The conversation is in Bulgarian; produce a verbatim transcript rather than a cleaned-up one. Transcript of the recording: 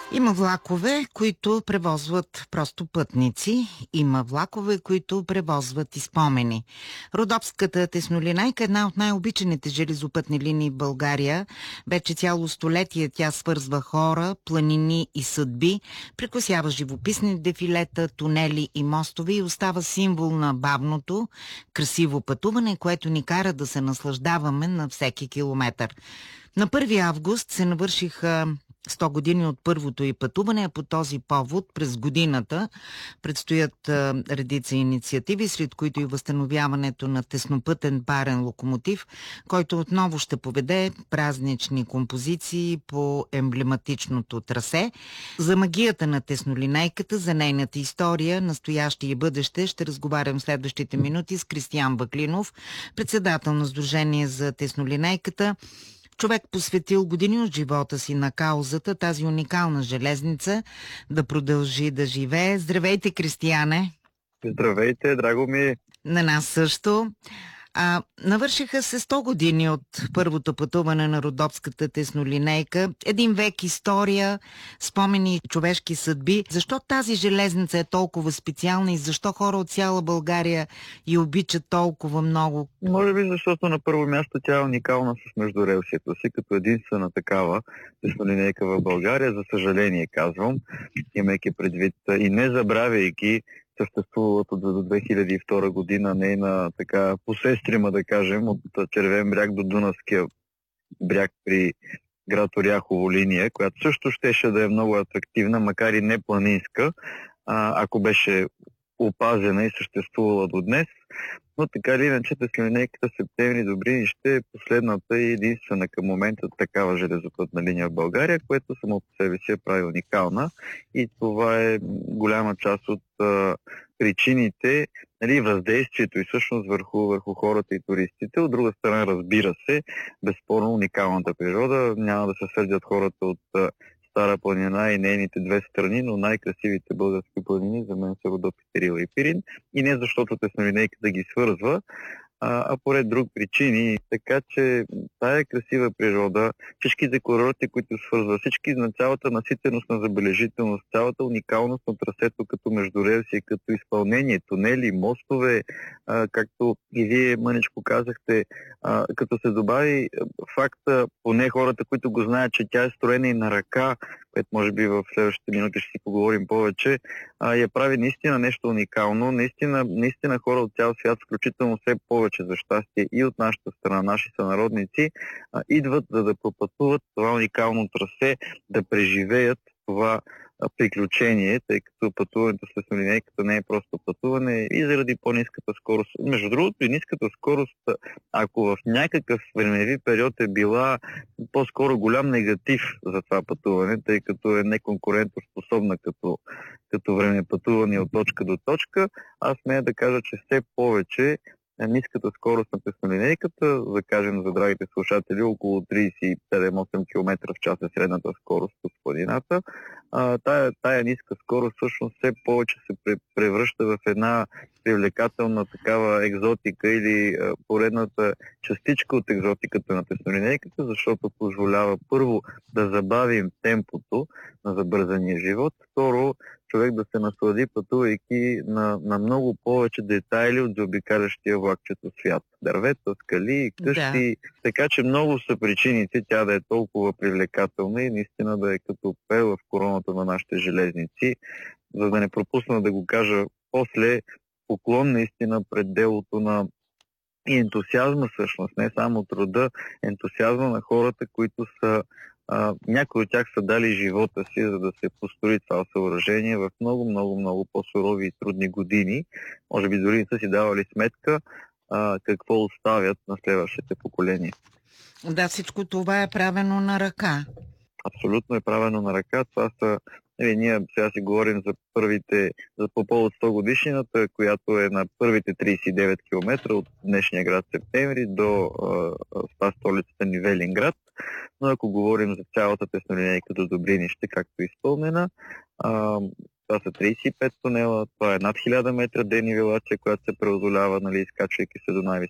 Има влакове, които превозват просто пътници. Има влакове, които превозват и спомени. Родопската теснолинейка е една от най-обичаните железопътни линии в България. Вече цяло столетие тя свързва хора, планини и съдби, прекосява живописни дефилета, тунели и мостове и остава символ на бавното, красиво пътуване, което ни кара да се наслаждаваме на всеки километър. На първи август се навършиха сто години от първото и пътуване, а по този повод през годината предстоят а, редица инициативи, сред които и възстановяването на теснопътен парен локомотив, който отново ще поведе празнични композиции по емблематичното трасе. За магията на теснолинейката, за нейната история, настояще и бъдеще ще разговарям в следващите минути с Кристиян Баклинов, председател на Сдружение за теснолинейката. Човек посветил години от живота си на каузата, тази уникална железница да продължи да живее. Здравейте, Кристияне! Здравейте, драго ми! На нас също. А, навършиха се сто години от първото пътуване на Родопската теснолинейка. Един век история, спомени, човешки съдби. Защо тази железница е толкова специална и защо хора от цяла България я обичат толкова много? Може би защото на първо място тя е уникална с междурелсието си, като единствена такава теснолинейка в България. За съжаление казвам, имайки предвид и не забравяйки съществувалата до две хиляди и втора година нейна така посестрима, да кажем, от Червен бряг до Дунавския бряг при град Оряхово линия, която също щеше да е много атрактивна, макар и не планинска, а, ако беше опазена и съществувала до днес. Но така или иначе теснолинейката Септември Добрини ще е последната и единствена към момента такава железопътна линия в България, което само по себе си е прави уникална. И това е голяма част от а, причините, нали, въздействието и всъщност върху, върху хората и туристите. От друга страна, разбира се, безспорно уникалната природа. Няма да се сърдят хората от а, Стара планина и нейните две страни, но най-красивите български планини за мен са Родопи, Рила и Пирин. И не защото теснолинейката ги свързва, а, а поред друг причини. Така че тая красива природа, всичките курорти, които свързва, всички на цялата наситеност на забележителност, цялата уникалност на трасето като междурелси, като изпълнение, тунели, мостове, а, както и вие мъничко казахте, а, като се добави факта, поне хората, които го знаят, че тя е строена и на ръка, което може би в следващите минути ще си поговорим повече, а, я прави наистина нещо уникално. Наистина, наистина хора от цял свят, включително все повече за щастие и от нашата страна, наши сънародници, а, идват за да пропътуват това уникално трасе, да преживеят това приключение, тъй като пътуването с теснолинейката не е просто пътуване и заради по-ниската скорост. Между другото и ниската скорост, ако в някакъв времеви период е била по-скоро голям негатив за това пътуване, тъй като е неконкурентоспособна като, като време пътуване от точка до точка, аз смея да кажа, че все повече ниската скорост на теснолинейката, да кажем за драгите слушатели, около трийсет и седем до осем км в час е средната скорост от планината. А, тая, тая ниска скорост всъщност все повече се превръща в една привлекателна такава екзотика или а, поредната частичка от екзотиката на теснолинейката, защото позволява първо да забавим темпото на забързания живот, второ човек да се наслади пътувайки на, на много повече детайли от заобикалящия влакчето свят. Дървета, скали, къщи. Да. Така че много са причините тя да е толкова привлекателна и наистина да е като пел в короната на нашите железници. За да не пропусна да го кажа после, поклон наистина пред делото на и ентусиазма всъщност, не само труда, ентусиазма на хората, които са А, някои от тях са дали живота си, за да се построи това съоръжение в много, много, много по-сурови и трудни години. Може би дори не са си давали сметка а, какво оставят на следващите поколения. Да, всичко това е правено на ръка. Абсолютно е правено на ръка. Това са, нали, ние сега си говорим за първите, за по повод сто годишнината, която е на първите трийсет и девет км от днешния град Септември до а, столицата ни Велинград. Но ако говорим за цялата теснолинейка до Добринище, както е изпълнена, а, това са трийсет и пет тунела, това е над хиляда метра денивелация, която се преодолява, нали, изкачвайки се до най-високите